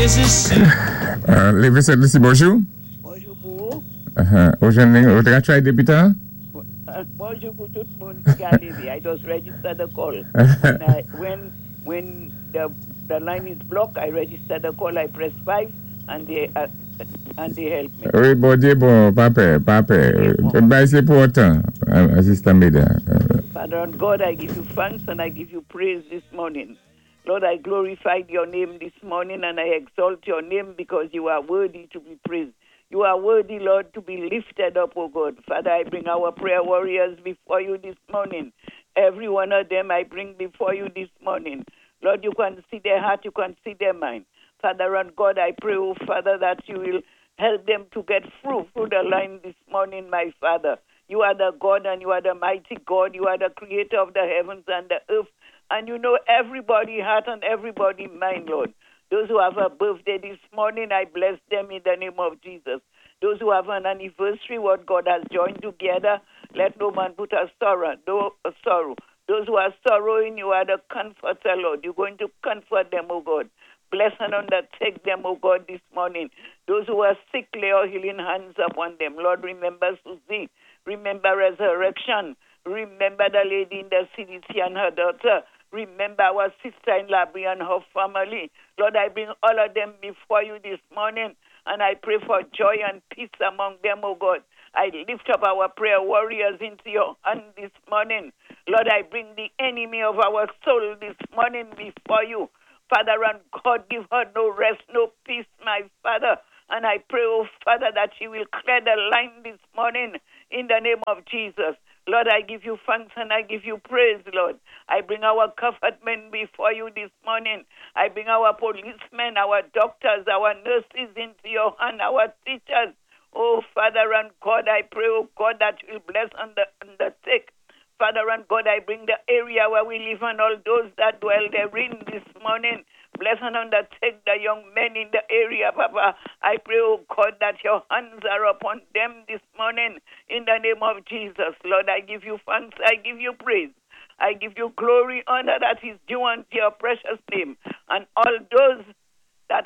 Jesus. Levé cette ici, bonjour. Bonjour pour vous. Aujourd'hui, on va try depuis Bonjour pour tout le monde qui a levé. I just registered the call. And when the line is blocked, I register the call. I press 5 and they help me. Oui, bon Dieu, bon, papa. Ben, c'est pour autant, assistant Meda. Father and God, I give you thanks and I give you praise this morning. Lord, I glorify your name this morning and I exalt your name because you are worthy to be praised. You are worthy, Lord, to be lifted up, O God. Father, I bring our prayer warriors before you this morning. Every one of them I bring before you this morning. Lord, you can see their heart, you can see their mind. Father and God, I pray, oh Father, that you will help them to get through the line this morning, my Father. You are the God and you are the mighty God. You are the creator of the heavens and the earth. And you know everybody's heart and everybody's mind, Lord. Those who have a birthday this morning, I bless them in the name of Jesus. Those who have an anniversary, what God has joined together, let no man put a sorrow. Those who are sorrowing, you are the comforter, Lord. You're going to comfort them, oh God. Bless and undertake them, oh God, this morning. Those who are sick, lay your healing hands upon them. Lord, remember Susie. Remember Resurrection. Remember the lady in the CDC and her daughter. Remember our sister in Labrie and her family. Lord, I bring all of them before you this morning, and I pray for joy and peace among them, oh God. I lift up our prayer warriors into your hand this morning. Lord, I bring the enemy of our soul this morning before you. Father and God, give her no rest, no peace, my Father. And I pray, oh Father, that she will clear the line this morning in the name of Jesus. Lord, I give you thanks and I give you praise, Lord. I bring our comfort men before you this morning. I bring our policemen, our doctors, our nurses into your hand, our teachers. Oh, Father and God, I pray, oh God, that you will bless and undertake. Father and God, I bring the area where we live and all those that dwell therein this morning. Bless and undertake the young men in the area, Papa. I pray, oh God, that your hands are upon them this morning in the name of Jesus. Lord, I give you thanks. I give you praise. I give you glory, honor that is due unto your precious name. And all those that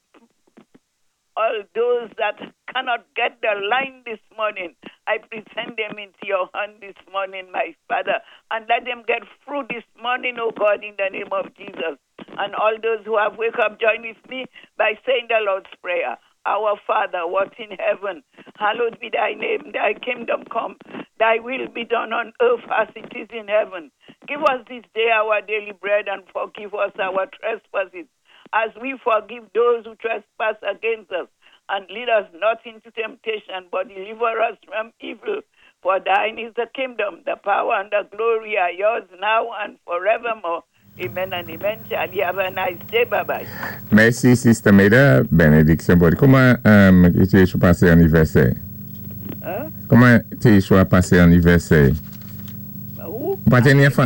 cannot get the line this morning, I present them into your hand this morning, my Father, and let them get through this morning, oh God, in the name of Jesus. And all those who have wake up, join with me by saying the Lord's Prayer. Our Father, what in heaven, hallowed be thy name, thy kingdom come, thy will be done on earth as it is in heaven. Give us this day our daily bread and forgive us our trespasses, as we forgive those who trespass against us. And lead us not into temptation, but deliver us from evil. For thine is the kingdom, the power, and the glory are yours now and forevermore. Amen and amen. Shall you have a nice day? Bye-bye. Merci, Sister Meda. Bénédiction. Comment tu es passé anniversaire? Comment tu es passé anniversaire? Pas tenir fin.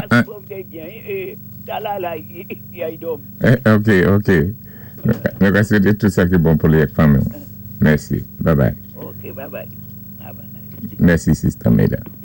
Ok. Merci de tout ça qui est bon pour les familles. Merci. Bye-bye. Okay, bye-bye. Have a nice day. Merci, Sister Meda.